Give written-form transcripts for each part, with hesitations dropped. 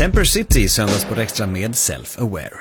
Temper City söndags på Extra med Self-Aware.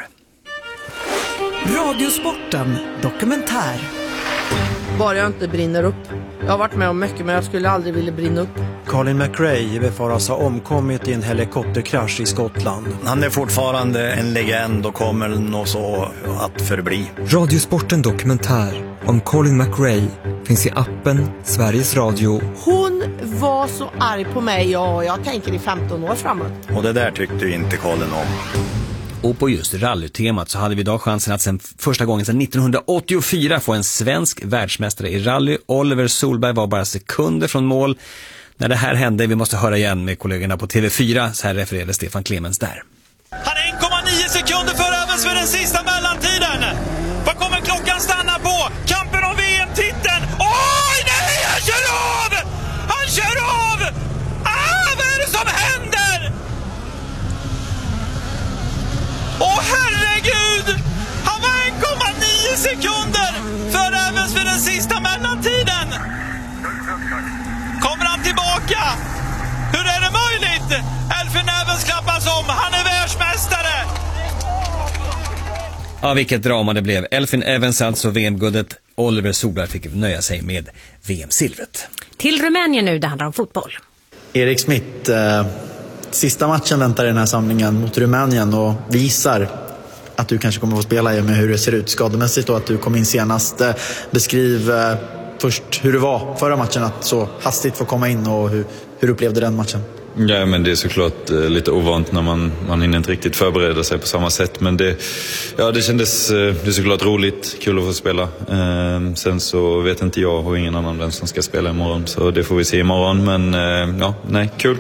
Radiosporten dokumentär. Bara jag inte brinner upp. Jag har varit med om mycket, men jag skulle aldrig vilja brinna upp. Colin McRae befaras ha omkommit i en helikopterkrasch i Skottland. Han är fortfarande en legend och kommer nog så att förbli. Radiosporten dokumentär om Colin McRae finns i appen Sveriges Radio. Hon var så arg på mig, och jag tänker i 15 år framåt. Och det där tyckte ju inte Colin om. Och på just rallytemat så hade vi idag chansen att första gången sedan 1984 få en svensk världsmästare i rally. Oliver Solberg var bara sekunder från mål när det här hände. Vi måste höra igen med kollegorna på TV4. Så här refererade Stefan Clemens där. Han är 1,9 sekunder före Evans för den sista mellantiden. Vad kommer klockan stanna på? Kampen om VM-titeln. Oj, nej, han kör av! Han kör av! Vad är det som händer? Åh, herregud! Han var 1,9 sekunder före Evans för den sista mellantiden. Kommer han tillbaka? Hur är det möjligt? Elfyn Evans klappas om. Han är världsmästare. Ja, vilket drama det blev. Elfyn Evans alltså VM-guldet. Oliver Solberg fick nöja sig med VM-silvret. Till Rumänien nu, det handlar om fotboll. Erik Smith, sista matchen väntar i den här samlingen mot Rumänien och visar att du kanske kommer att få spela med hur det ser ut skademässigt och att du kom in senast. Beskriv först hur det var förra matchen att så hastigt få komma in och hur upplevde den matchen? Ja, men det är såklart lite ovant när man hinner inte riktigt förbereda sig på samma sätt. Men det kändes det är såklart roligt, kul att få spela. Sen så vet inte jag och ingen annan vem som ska spela imorgon. Så det får vi se imorgon, men kul.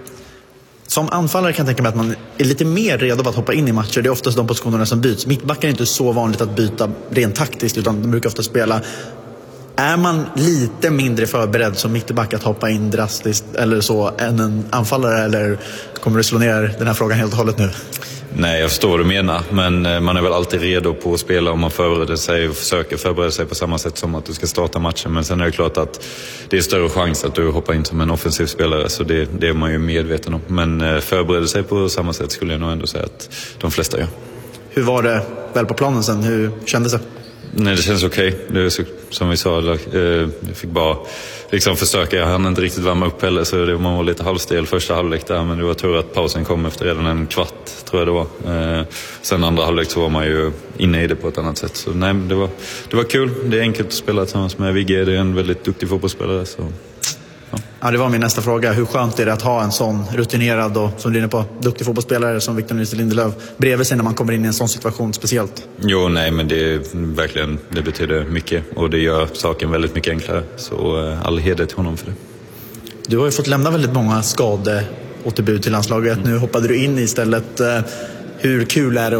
Som anfallare kan jag tänka mig att man är lite mer redo att hoppa in i matcher. Det är oftast de positionerna som byts. Mittbackar är inte så vanligt att byta rent taktiskt, utan de brukar ofta spela. Är man lite mindre förberedd som mittback att hoppa in drastiskt eller så än en anfallare, eller kommer du slå ner den här frågan helt och hållet nu? Nej, jag förstår vad du menar, men man är väl alltid redo på att spela om man förbereder sig och försöker förbereda sig på samma sätt som att du ska starta matchen. Men sen är det klart att det är större chans att du hoppar in som en offensiv spelare, så det är man ju medveten om. Men förbereda sig på samma sätt skulle jag nog ändå säga att de flesta gör. Hur var det väl på planen sen? Hur kändes det? Nej, det känns okej. Det är så, som vi sa, jag fick bara försöka. Jag hann inte riktigt värma upp heller, så man var lite halvstel första halvlek där. Men det var tur att pausen kom efter redan en kvart, tror jag det var. Sen andra halvlek så var man ju inne i det på ett annat sätt. Så nej, det var kul. Det är enkelt att spela tillsammans med Vigge. Det är en väldigt duktig fotbollsspelare, så... Ja, det var min nästa fråga. Hur skönt är det att ha en sån rutinerad och, som du är inne på, duktig fotbollsspelare som Victor Nilsson Lindelöf bredvid sig när man kommer in i en sån situation speciellt? Jo, nej, men det betyder mycket och det gör saken väldigt mycket enklare. Så all heder till honom för det. Du har ju fått lämna väldigt många skadeåterbud till landslaget. Nu hoppade du in istället. Hur kul är det